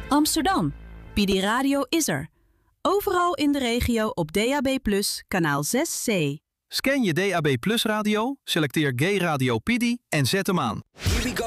Amsterdam. PD Radio is er. Overal in de regio op DAB+, kanaal 6C. Scan je DAB+ radio, selecteer Gay Radio PD en zet hem aan.